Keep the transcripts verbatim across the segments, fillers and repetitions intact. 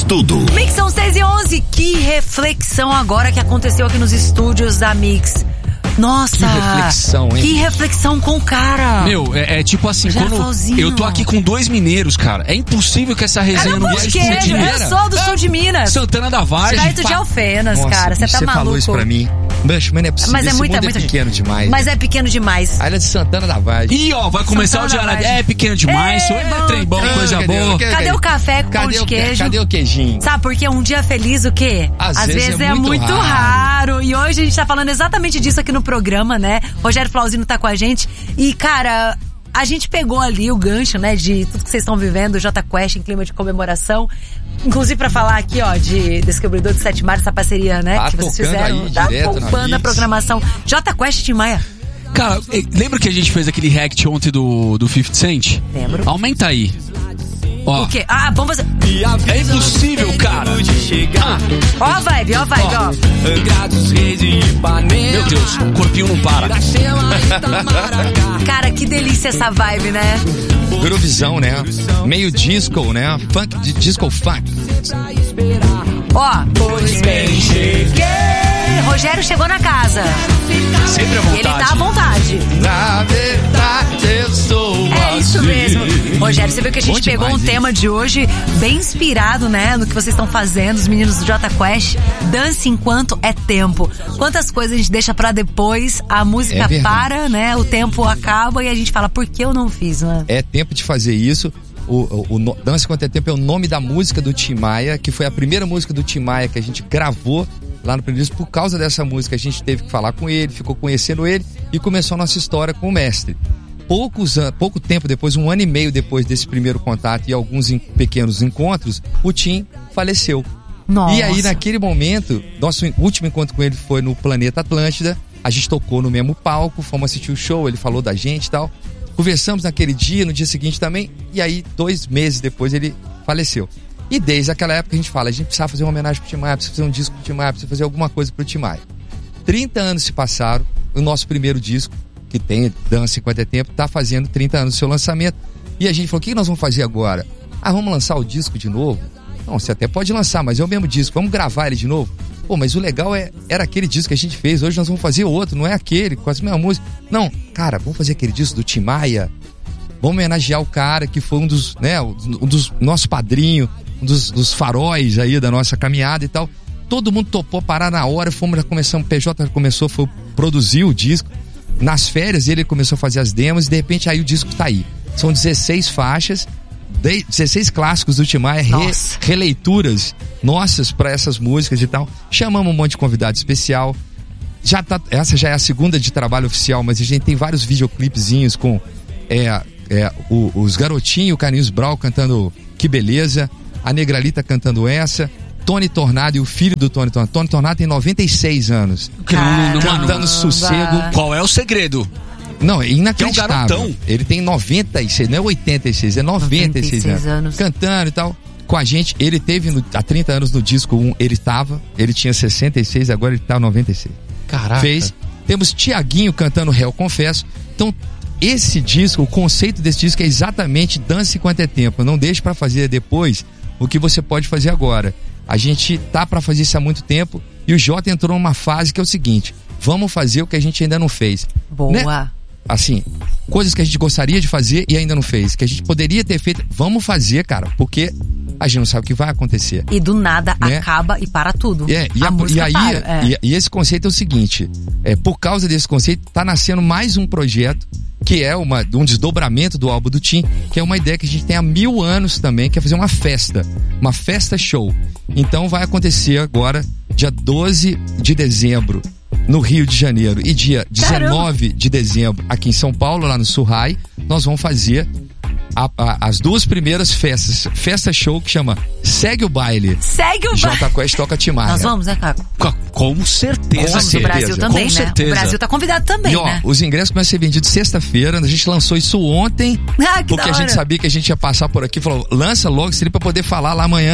tudo. Mix são seis e onze. Que reflexão agora que aconteceu aqui nos estúdios da Mix. Nossa, que reflexão, hein? Que reflexão com o cara. Meu, é, é tipo assim, Já quando Flauzinho. eu tô aqui com dois mineiros, cara, é impossível que essa resenha Cara, não de vai queijo. Eu sou do sul de Minas. Santana da Vargem. Perto de Alfenas, Nossa, cara. Você tá você maluco. falou isso pra mim. Mas, mas não é possível. Mas é Esse muita, mundo muita é pequeno demais. Mas é pequeno demais. A ilha de Santana da Vargem. Ih, ó, vai começar Santana o da diário. Vargem. É pequeno demais, É, é, bom. trem bom, Ah, coisa cadê? boa. Cadê? Cadê o café com pão Cadê de o, queijo? cadê o queijinho? Sabe, porque um dia feliz o quê? Às Às vezes vezes é é muito muito raro. raro. E hoje a gente tá falando exatamente disso aqui no programa, né? Rogério Flauzino tá com a gente. E, cara, a gente pegou ali o gancho, né, de tudo que vocês estão vivendo, o Jota Quest em clima de comemoração. Inclusive pra falar aqui, ó, de Descobridor de Sete Mares, essa parceria, né, Tá que vocês tocando fizeram. aí, Tá direto na bombando a Mix. programação. Jota Quest Tim Maia. Cara, eh, lembra que a gente fez aquele react ontem do, do fifty Cent? Lembro. Aumenta aí. Ó, O quê? Ah, vamos fazer. é impossível, cara. Ah, Ó a vibe, ó a vibe, ó. meu Deus, o corpinho não para. Cara, que delícia essa vibe, né? Groovezão, né? Meio disco, né? Funk, de disco funk. Ó. Pois bem, cheguei. Rogério chegou na casa. Sempre à E ele tá à vontade. Na verdade, eu sou É isso mesmo. Rogério, você viu que a gente Bom pegou demais, um hein? tema de hoje bem inspirado, né, no que vocês estão fazendo, os meninos do Jota Quest. Dance enquanto é tempo. Quantas coisas a gente deixa pra depois, a música É verdade. para, né, o tempo acaba e a gente fala, por que eu não fiz, né? É tempo de fazer isso. O, o, o no- Dança Enquanto é Tempo é o nome da música do Tim Maia, que foi a primeira música do Tim Maia que a gente gravou lá no primeiro disco. Por causa dessa música, a gente teve que falar com ele, ficou conhecendo ele e começou a nossa história com o mestre. Poucos an- pouco tempo depois, um ano e meio depois desse primeiro contato e alguns em- pequenos encontros, o Tim faleceu. Nossa. E aí, naquele momento, nosso último encontro com ele foi no Planeta Atlântida. A gente tocou no mesmo palco, fomos assistir o show, ele falou da gente e tal. Conversamos naquele dia, no dia seguinte também. E aí, dois meses depois, ele faleceu. E desde aquela época a gente fala, a gente precisava fazer uma homenagem pro Tim Maia, precisa fazer um disco pro Tim Maia, precisa fazer alguma coisa pro Tim Maia. trinta anos se passaram, o nosso primeiro disco, que tem Dança Enquanto é Tempo, tá fazendo trinta anos do seu lançamento. E a gente falou, o que nós vamos fazer agora? Ah, vamos lançar o disco de novo? Não, você até pode lançar, mas é o mesmo disco, vamos gravar ele de novo? Pô, mas o legal é, era aquele disco que a gente fez, hoje nós vamos fazer outro, não é aquele, com as mesmas músicas. Não, cara, vamos fazer aquele disco do Tim Maia, vamos homenagear o cara que foi um dos, né, um dos, nosso padrinho, um dos, dos faróis aí da nossa caminhada e tal. Todo mundo topou parar na hora, fomos, já começamos, o P J começou, foi produzir o disco. Nas férias ele começou a fazer as demos e de repente aí o disco tá aí. São dezesseis faixas, de- dezesseis clássicos do Tim Maia, re, Nossa. releituras nossas pra essas músicas e tal. Chamamos um monte de convidado especial. Já tá, essa já é a segunda de trabalho oficial, mas a gente tem vários videoclipezinhos com é, é, o- os garotinhos, o Carlinhos Brau cantando Que Beleza, a Negralita cantando essa, Tony Tornado e o filho do Tony Tornado. Tony Tornado tem noventa e seis anos. Caramba. Cantando Sossego. Qual é o segredo? Não, é inacreditável. Que é um garotão. Ele tem noventa e seis, não é oitenta e seis, é noventa e seis, noventa e seis anos. anos. Cantando e tal. Com a gente, ele teve no- há trinta anos no disco um, ele tava, ele tinha sessenta e seis, agora ele tá noventa e seis. Caraca. Fez. Temos Tiaguinho cantando Réu Confesso. Então, esse disco, o conceito desse disco é exatamente Dance Enquanto é Tempo. Não deixe pra fazer depois o que você pode fazer agora. A gente tá pra fazer isso há muito tempo e o Jota entrou numa fase que é o seguinte: vamos fazer o que a gente ainda não fez. Boa. Né? Assim, coisas que a gente gostaria de fazer e ainda não fez, que a gente poderia ter feito, vamos fazer, cara, porque a gente não sabe o que vai acontecer. E do nada Né? acaba e para tudo. É, e, a a- música e aí, para. É. e, e esse conceito é o seguinte: é, por causa desse conceito, tá nascendo mais um projeto que é uma, um desdobramento do álbum do Tim, que é uma ideia que a gente tem há mil anos também, que é fazer uma festa, uma festa show. Então vai acontecer agora, dia doze de dezembro, no Rio de Janeiro, e dia dezenove de dezembro, aqui em São Paulo, lá no Surrai, nós vamos fazer a- a- as duas primeiras festas, festa show que chama Segue o Baile. Segue o baile. Jota Quest toca Tim Maia. Nós vamos, né, Caco? Com, com certeza. Vamos, o certeza, Brasil com também, né? certeza. O Brasil tá convidado também, E ó, né? os ingressos começam a ser vendidos sexta-feira. A gente lançou isso ontem, Ah, que porque da a gente hora. sabia que a gente ia passar por aqui. Falou, lança logo, seria pra poder falar lá amanhã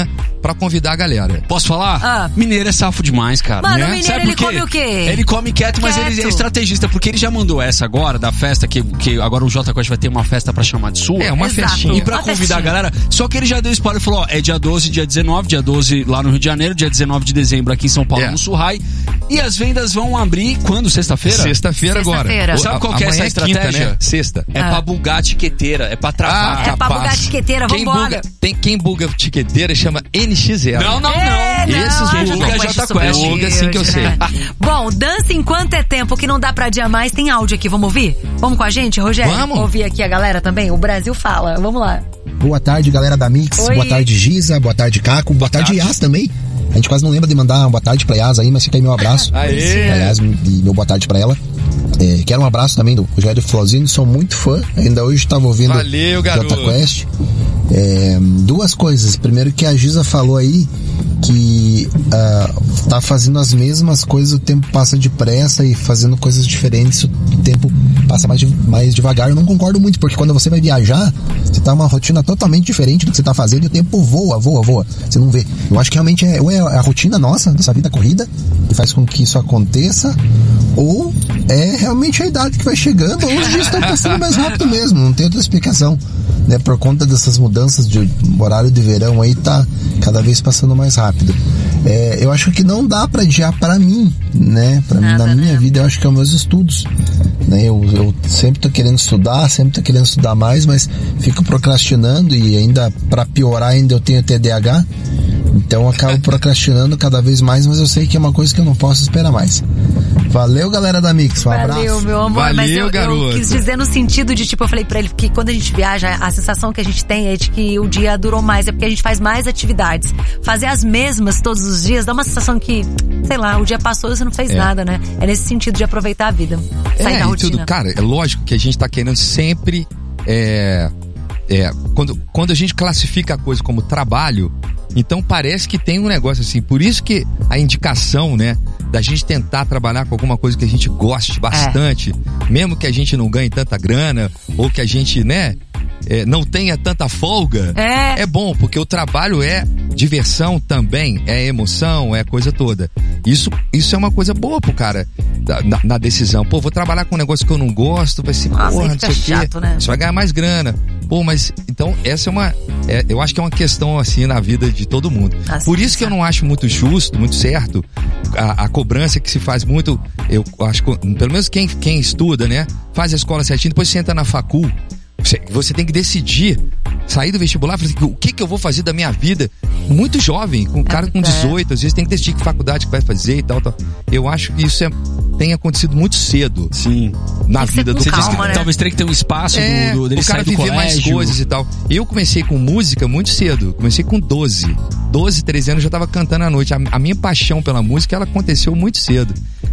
pra convidar a galera. Posso falar? Ah. Mineiro é safo demais, cara. Mano, né? o mineiro, Sabe ele por quê? come o quê? Ele come quieto, mas Quieto. ele é estrategista, porque ele já mandou essa agora, da festa, que, que agora o Jota Quest vai ter uma festa pra chamar de sua. É, uma Exato. festinha. E pra Uma convidar festinha. a galera, só que ele já deu spoiler e falou, ó, é dia doze, dia dezenove, dia doze lá no Rio de Janeiro, dia dezenove de dezembro aqui em São Paulo, É. no Surrai. E as vendas vão abrir quando? Sexta-feira? Sexta-feira agora. Sexta-feira. O- Sabe qual que é amanhã essa quinta, estratégia? né? Sexta. É Ah. pra bugar a tiqueteira, é pra travar. É pra bugar a tiqueteira, quem vambora. buga, tem, quem buga tiqueteira chama N X zero. Não, não, não. É, não, Esses é bugam. Jota Buga Quest Jota super Quest. Buga, assim que eu humilde, sei. né? Bom, dança enquanto é tempo, que não dá pra adiar mais, tem áudio aqui, vamos ouvir? Vamos com a gente, Rogério? Vamos. Ouvir aqui a galera também, o Brasil fala, vamos lá. Boa tarde, galera da Mix. Oi. Boa tarde, Giza. Boa tarde, Caco. Boa, tarde, tarde. Yas também. A gente quase não lembra de mandar uma boa tarde pra Yas aí, mas fica aí meu abraço. Aê. Aliás, e meu boa tarde pra ela. É, quero um abraço também do Rogério Flauzino, sou muito fã. Ainda hoje estava ouvindo Valeu, garoto. Jota Quest. É, duas coisas. Primeiro que a Giza falou aí que ah, tá fazendo as mesmas coisas, o tempo passa depressa e fazendo coisas diferentes, o tempo passa mais, de- mais devagar. Eu não concordo muito, porque quando você vai viajar, você tá numa rotina totalmente diferente do que você tá fazendo e o tempo voa, voa, voa. Você não vê. Eu acho que realmente é, ou é a rotina nossa, dessa vida corrida, que faz com que isso aconteça, ou é realmente a idade que vai chegando, ou os dias estão passando mais rápido mesmo, não tem outra explicação. Né, por conta dessas mudanças de horário de verão aí, tá cada vez passando mais rápido. É, eu acho que não dá pra adiar pra mim, né? Pra mim, Nada, na minha né? vida, eu acho que é os meus estudos. Né? Eu, eu sempre tô querendo estudar, sempre tô querendo estudar mais, mas fico procrastinando e ainda, pra piorar, ainda eu tenho T D A H. Então eu acabo procrastinando cada vez mais, mas eu sei que é uma coisa que eu não posso esperar mais. Valeu, galera da Mix. Um Valeu, abraço. meu amor. Valeu, mas eu, eu garoto. quis dizer no sentido de, tipo, eu falei pra ele que quando a gente viaja, a sensação que a gente tem é de que o dia durou mais, é porque a gente faz mais atividades. Fazer as mesmas todos os dias dá uma sensação que, sei lá, o dia passou e você não fez É. nada, né? É nesse sentido de aproveitar a vida. Sair É, da e rotina. tudo, cara, é lógico que a gente tá querendo sempre é, é, quando, quando a gente classifica a coisa como trabalho, então parece que tem um negócio assim, por isso que a indicação, né, da gente tentar trabalhar com alguma coisa que a gente goste bastante, mesmo que a gente não ganhe tanta grana, ou que a gente, né, é, não tenha tanta folga, É. é bom, porque o trabalho é diversão também, é emoção, é coisa toda. Isso, isso é uma coisa boa pro cara da- na, na decisão. Pô, vou trabalhar com um negócio que eu não gosto, vai ser, Nossa, porra, aí não fica sei o quê. chato, né? Você vai ganhar mais grana. Pô, mas, então, essa é uma, é, eu acho que é uma questão, assim, na vida de todo mundo. Assim, Por isso que eu não acho muito justo, muito certo, a, a cobrança que se faz muito, eu acho que, pelo menos quem, quem estuda, né, faz a escola certinho, depois você entra na facul, você, você tem que decidir, sair do vestibular e falar assim, o que que eu vou fazer da minha vida? Muito jovem, com um cara com dezoito, às vezes tem que decidir que faculdade que vai fazer e tal, tal. Eu acho que isso é, tem acontecido muito cedo. Sim. Na Tem que ser vida com do Você disse calma, que né? talvez teria que ter um espaço é, do, do, dele o cara sair do viver colégio. mais coisas e tal. Eu comecei com música muito cedo. Comecei com doze. doze, treze anos eu já tava cantando à noite. A, a minha paixão pela música, ela aconteceu muito cedo.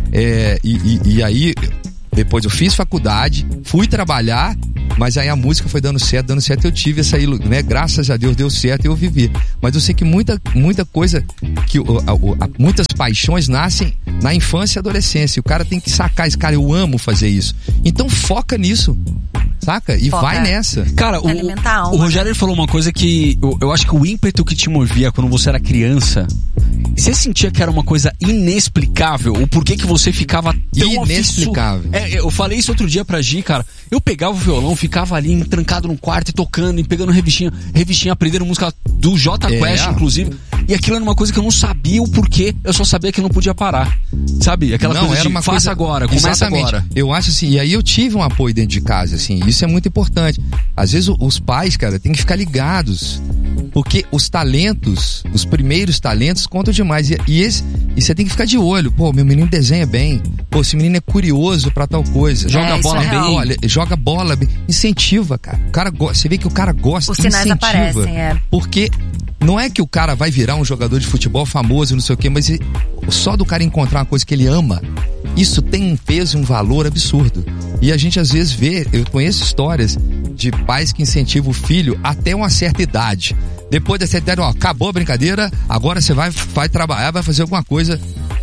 É, e, e, e aí, depois eu fiz faculdade, fui trabalhar, mas aí a música foi dando certo, dando certo. Eu tive essa, ilu- né? Graças a Deus deu certo e eu vivi. Mas eu sei que muita, muita coisa, que o- a- o- a- muitas paixões nascem na infância e adolescência. O cara tem que sacar esse cara, eu amo fazer isso. Então foca nisso, saca? E Foca. vai nessa. Cara, o, Alimentar a alma. o Rogério ele falou uma coisa que eu, eu acho que o ímpeto que te movia quando você era criança, você sentia que era uma coisa inexplicável? O porquê que você ficava tão Inexplicável. afissu- É, eu falei isso outro dia pra Gi, cara. Eu pegava o violão, ficava ali trancado num quarto e tocando e pegando revistinha, revistinha aprendendo música do Jota É. Quest, inclusive. E aquilo era uma coisa que eu não sabia o porquê, eu só sabia que eu não podia parar. Sabe? Aquela Não, coisa era de uma faça coisa... agora, começa Exatamente. agora. Eu acho assim, e aí eu tive um apoio dentro de casa, assim, isso é muito importante. Às vezes o- os pais, cara, tem que ficar ligados, porque os talentos, os primeiros talentos contam demais, e, e, esse, e você tem que ficar de olho. Pô, meu menino desenha bem, pô, esse menino é curioso pra tal coisa, joga isso bola é bem, real. olha, joga bola bem, incentiva, cara. O cara go- você vê que o cara gosta, Os sinais incentiva, aparecem, é. porque não é que o cara vai virar um jogador de futebol famoso, não sei o quê, mas ele- só do cara encontrar uma coisa que ele ama, isso tem um peso e um valor absurdo. E a gente às vezes vê, eu conheço histórias de pais que incentivam o filho até uma certa idade. Depois dessa idade, ó, acabou a brincadeira, agora você vai, vai trabalhar, vai fazer alguma coisa.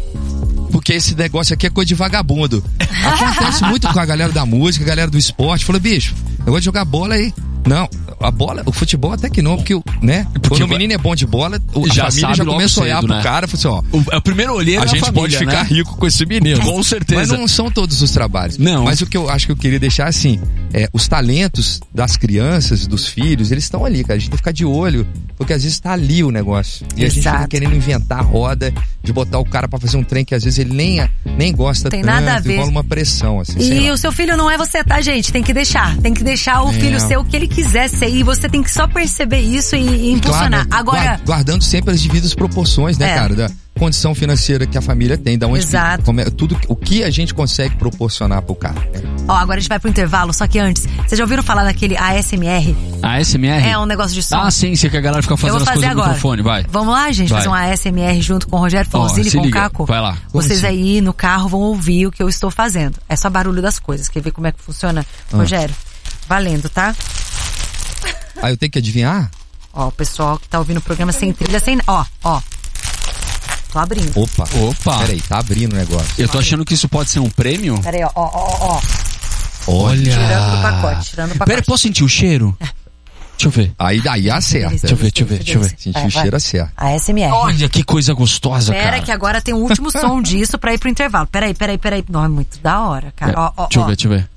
Porque esse negócio aqui é coisa de vagabundo. Acontece muito com a galera da música, a galera do esporte. Falou, bicho, eu vou jogar bola aí. Não, a bola, o futebol até que não, porque, né? Porque quando o menino é bom de bola, o, já a família já começa a olhar cedo, pro né? cara e fala assim, ó, o, o primeiro olheiro a é gente família, pode ficar né? rico com esse menino. Com certeza. Mas não são todos os trabalhos. Não. Mas o que eu acho que eu queria deixar assim, é, os talentos das crianças, dos filhos, eles estão ali, cara. A gente tem que ficar de olho, porque às vezes tá ali o negócio. E Exato. a gente fica querendo inventar a roda, de botar o cara pra fazer um trem que às vezes ele nem, nem gosta Tem tanto, nada a ver. e rola uma pressão, assim, sei E lá. o seu filho não é você, tá, gente? Tem que deixar. Tem que deixar o É. filho ser o que ele quiser ser. E você tem que só perceber isso e, e impulsionar. Claro, Agora. guarda- guardando sempre as devidas proporções, né, É. cara? Da condição financeira que a família tem, da onde Exato. como é- tudo o que a gente consegue proporcionar pro cara. né? Ó, agora a gente vai pro intervalo, só que antes, vocês já ouviram falar daquele A S M R? A S M R? É um negócio de som. Ah, sim, sim, que a galera fica Eu fazendo vou as fazer coisas no agora. microfone, vai. Vamos lá, gente, Vai. fazer um A S M R junto com o Rogério Ó, Flauzini e se com o liga, Caco. vai lá. Como Vocês assim? aí no carro vão ouvir o que eu estou fazendo. É só barulho das coisas. Quer ver como é que funciona? Ah. Rogério, valendo, tá? Ah, eu tenho que adivinhar? Ó, o pessoal que tá ouvindo o programa sem trilha, sem... Ó, ó. Tô abrindo. Opa. Opa. Peraí, tá abrindo o negócio. Eu tô achando que isso pode ser um prêmio. Pera aí, ó, ó, ó, ó. Olha. Tirando do pacote, tirando do pacote. Pera, posso sentir o cheiro? Deixa eu ver. Aí daí acerta. Deixa eu ver, deixa eu ver, deixa eu ver. Sentir Vai, o vai. cheiro acerta. A S M R. Olha que coisa gostosa, Pera cara. que agora tem o último som disso pra ir pro intervalo. Peraí, peraí, peraí. Não, é muito da hora, cara. Ó, ó, Deixa eu ó. ver, deixa eu ver.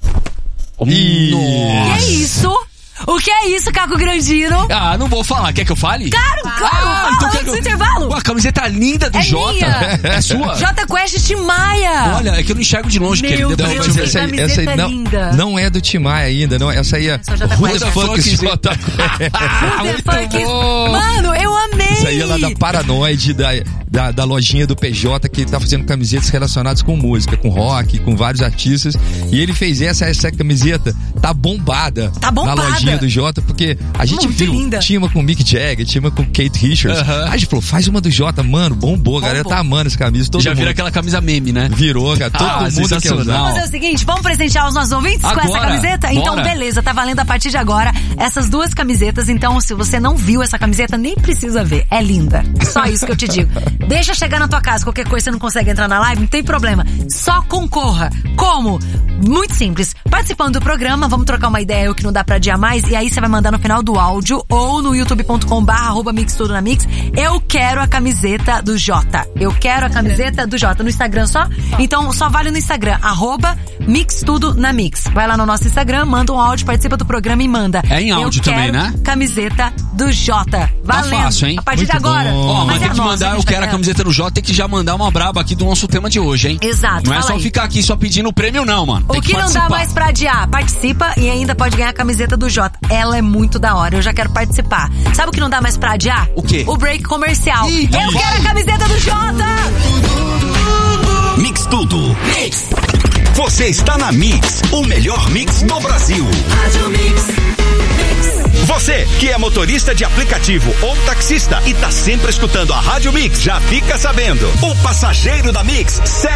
Ih. O que é isso? O que é isso, Caco Grandino? Ah, não vou falar. Quer que eu fale? Claro, claro, fala então antes quer que do eu- intervalo. Ué, a camiseta linda do É Jota. minha. É sua? Jota Quest Tim Maia. Olha, é que eu não enxergo de longe, Meu querido. Deus, Depois mas eu essa ver. aí- camiseta não, linda. não é do Timaya ainda, não. Essa aí é Essa é Jota Who Quest. the fuck is Jota Who the Muito fuck is- bom. Mano, eu amei. Isso aí é lá da Paranoide, da, da, da lojinha do P J, que tá fazendo camisetas relacionadas com música, com rock, com vários artistas. E ele fez essa, essa camiseta, tá bombada, Tá bombada. na lojinha do Jota, porque a gente Muito viu, linda. tinha uma com o Mick Jagger, tinha uma com Kate Richards. Aham. Aí a gente falou, faz uma do Jota, mano, bombou, a galera Bombou. tá amando essa camisa, todo Já mundo. vira aquela camisa meme, né? Virou, cara, todo Ah, mundo quer sensacional. usar. Vamos fazer o seguinte, vamos presentear os nossos ouvintes com essa Agora, camiseta? Então, bora. beleza, tá valendo a partir de agora essas duas camisetas. Então, se você não viu essa camiseta, nem precisa ver. É linda. Só isso que eu te digo. Deixa chegar na tua casa, qualquer coisa você não consegue entrar na live, não tem problema. Só concorra. Como? Muito simples. Participando do programa, vamos trocar uma ideia, eu que não dá pra adiar mais, e aí você vai mandar no final do áudio ou no youtube ponto com barra arroba mix tudo na mix. Eu quero a camiseta do Jota. Eu quero a camiseta do Jota. No Instagram só? Então só vale no Instagram, arroba mix tudo na mix. Vai lá no nosso Instagram, manda um áudio, participa do programa e manda. É em áudio eu também, quero né? Camiseta do Jota. Valendo. fácil, hein? A partir Muito de agora. bom. Ó, mas é tem que nossa, mandar, a eu gente quero tá a camiseta do Jota, tem que já mandar uma braba aqui do nosso tema de hoje, hein? Exato, Não é fala só aí. ficar aqui só pedindo o prêmio, não, mano. O Tem que, não participar. dá mais pra adiar? Participa e ainda pode ganhar a camiseta do Jota. Ela é muito da hora, eu já quero participar. Sabe o que não dá mais pra adiar? O quê? O break comercial. Ih, eu vai. quero a camiseta do Jota! Mix Tudo. Mix. Você está na Mix, o melhor mix do Brasil. Você que é motorista de aplicativo ou taxista e tá sempre escutando a Rádio Mix, já fica sabendo. O passageiro da Mix segue